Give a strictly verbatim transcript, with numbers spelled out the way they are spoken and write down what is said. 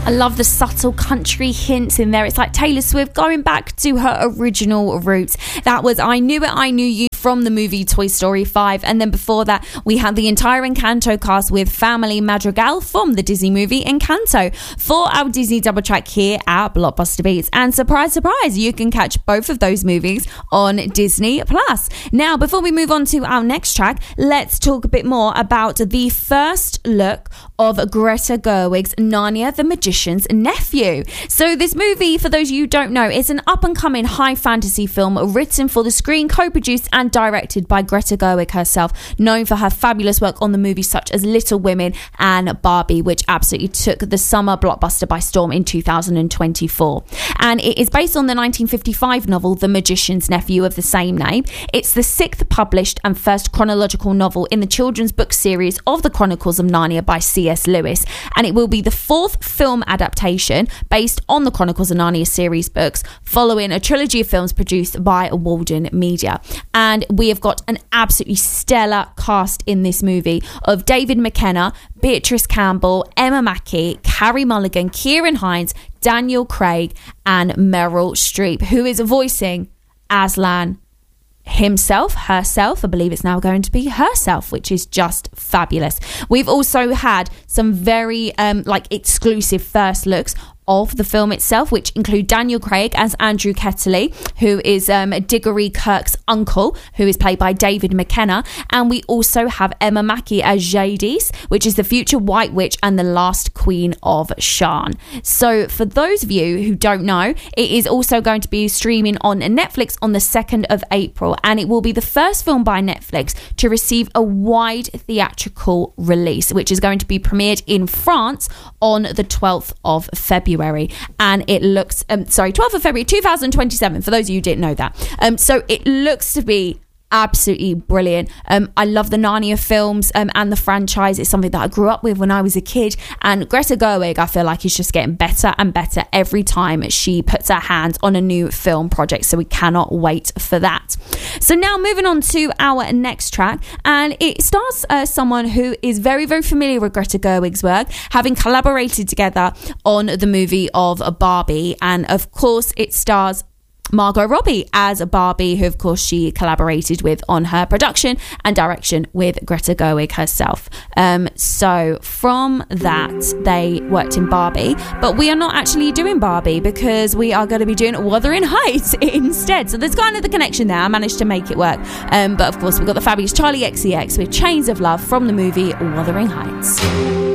I love the subtle country hints in there. It's like Taylor Swift going back to her original roots. That was I Knew It, I Knew You from the movie Toy Story five. And then before that, we had the entire Encanto cast with Family Madrigal from the Disney movie Encanto for our Disney double track here at Blockbuster Beats. And surprise, surprise, you can catch both of those movies on Disney Plus. Now, before we move on to our next track, let's talk a bit more about the first look of Greta Gerwig's Narnia the Magician's Nephew. So this movie, for those of you who don't know, is an up-and-coming high fantasy film written for the screen, co-produced and directed by Greta Gerwig herself, known for her fabulous work on the movies such as Little Women and Barbie, which absolutely took the summer blockbuster by storm in two thousand twenty-four. And it is based on the nineteen fifty-five novel The Magician's Nephew of the same name. It's the sixth published and first chronological novel in the children's book series of the Chronicles of Narnia by C S Lewis, and it will be the fourth film adaptation based on the Chronicles of Narnia series books, following a trilogy of films produced by Walden Media. And we have got an absolutely stellar cast in this movie of David McKenna, Beatrice Campbell, Emma Mackey, Carey Mulligan, Kieran Hines, Daniel Craig and Meryl Streep, who is voicing Aslan himself, herself, I believe it's now going to be herself, which is just fabulous. We've also had some very um, like exclusive first looks of the film itself, which include Daniel Craig as Andrew Kettley, who is um, Diggory Kirk's uncle, who is played by David McKenna, and we also have Emma Mackey as Jadis, which is the future White Witch and the last Queen of Shan. So for those of you who don't know, it is also going to be streaming on Netflix on the second of April, and it will be the first film by Netflix to receive a wide theatrical release, which is going to be premiered in France on the twelfth of February. And it looks um, sorry twelfth of February two thousand twenty-seven, for those of you who didn't know that. Um, so it looks to be absolutely brilliant. um, I love the Narnia films um, and the franchise. It's something that I grew up with when I was a kid, and Greta Gerwig, I feel like, is just getting better and better every time she puts her hands on a new film project, so we cannot wait for that. So now moving on to our next track, and it stars uh, someone who is very very familiar with Greta Gerwig's work, having collaborated together on the movie of Barbie, and of course it stars Margot Robbie as Barbie, who of course she collaborated with on her production and direction with Greta Gerwig herself. Um, so from that, they worked in Barbie, but we are not actually doing Barbie because we are going to be doing Wuthering Heights instead. So there's kind of the connection there. I managed to make it work. Um, but of course we've got the fabulous Charlie X C X with Chains of Love from the movie Wuthering Heights.